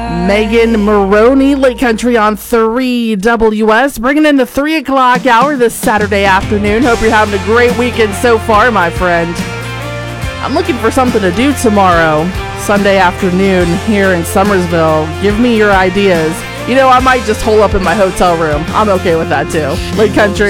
Megan Maroney, Lake Country on 3WS, bringing in the 3 o'clock hour this Saturday afternoon. Hope you're having a great weekend so far, my friend. I'm looking for something to do tomorrow, Sunday afternoon here in Summersville. Give me your ideas. You know, I might just hole up in my hotel room. I'm okay with that too. Lake Country.